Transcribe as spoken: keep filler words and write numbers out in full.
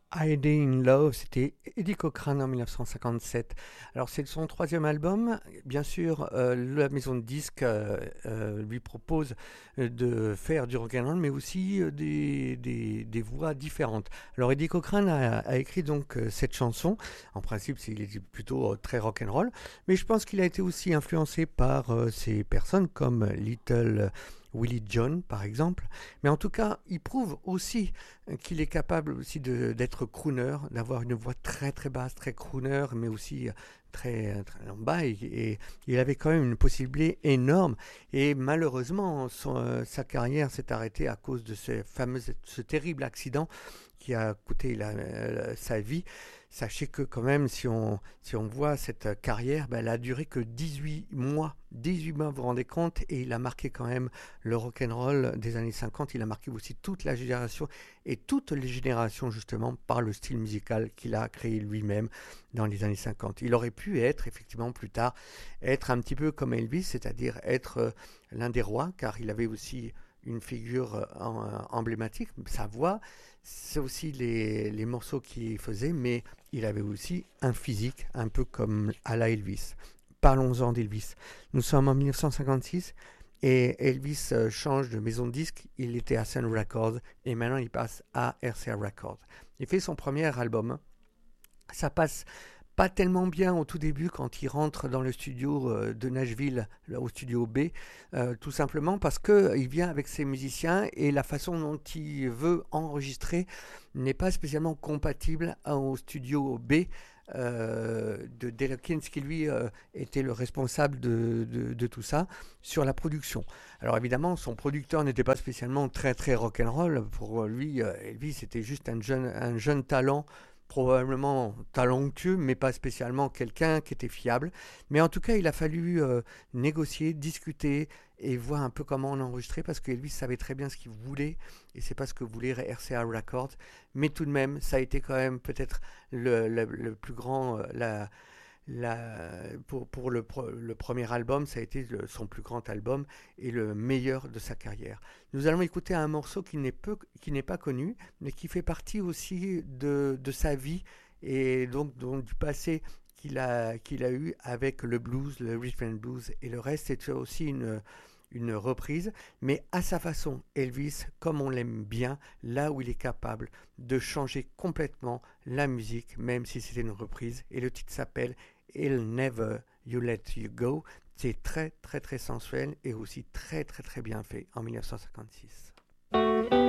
Hiding in Love, c'était Eddie Cochran en mille neuf cent cinquante-sept. Alors c'est son troisième album. Bien sûr, euh, la maison de disques euh, euh, lui propose euh, de faire du rock and roll, mais aussi euh, des, des, des voix différentes. Alors Eddie Cochran a, a écrit donc euh, cette chanson. En principe, il est plutôt euh, très rock and roll, mais je pense qu'il a été aussi influencé par euh, ces personnes comme Little Willie John, par exemple. Mais en tout cas, il prouve aussi qu'il est capable aussi de- d'être crooner, d'avoir une voix très très basse, très crooner, mais aussi très, très en bas. Et, et il avait quand même une possibilité énorme. Et malheureusement, son, euh, sa carrière s'est arrêtée à cause de ce fameux, ce terrible accident qui a coûté la- la- sa vie. Sachez que quand même, si on, si on voit cette carrière, ben, elle a duré que dix-huit mois. dix-huit mois, vous vous rendez compte, et il a marqué quand même le rock'n'roll des années cinquante. Il a marqué aussi toute la génération et toutes les générations justement par le style musical qu'il a créé lui-même dans les années cinquante. Il aurait pu être effectivement plus tard, être un petit peu comme Elvis, c'est-à-dire être euh, l'un des rois, car il avait aussi une figure euh, en- emblématique, sa voix, c'est aussi les, les morceaux qu'il faisait, mais il avait aussi un physique un peu comme à la Elvis. Parlons-en d'Elvis. Nous sommes en mille neuf cent cinquante-six et Elvis euh, change de maison de disque. Il était à Sun Records et maintenant il passe à R C A Records. Il fait son premier album. Ça passe pas tellement bien au tout début quand il rentre dans le studio euh, de Nashville, là, au studio B, euh, tout simplement parce que euh, il vient avec ses musiciens et la façon dont il veut enregistrer n'est pas spécialement compatible au studio B euh, de Dale Hawkins qui lui euh, était le responsable de, de, de tout ça sur la production. Alors évidemment, son producteur n'était pas spécialement très très rock'n'roll. Pour lui, euh, Elvis était juste un jeune, un jeune talent probablement talentueux, mais pas spécialement quelqu'un qui était fiable. Mais en tout cas, il a fallu euh, négocier, discuter et voir un peu comment on enregistrait parce qu'Elvis savait très bien ce qu'il voulait et c'est pas ce que voulait R C A Records. Mais tout de même, ça a été quand même peut-être le, le, le plus grand, euh, la, la, pour, pour le, le premier album, ça a été le- son plus grand album et le meilleur de sa carrière. Nous allons écouter un morceau qui n'est peu, qui n'est pas connu, mais qui fait partie aussi de, de sa vie et donc, donc du passé qu'il a, qu'il a eu avec le blues, le rhythm and blues et le reste. C'est aussi une, une reprise, mais à sa façon. Elvis, comme on l'aime bien, là où il est capable de changer complètement la musique, même si c'était une reprise. Et le titre s'appelle He'll Never You Let You Go. C'est très très très sensuel et aussi très très très bien fait en mille neuf cent cinquante-six.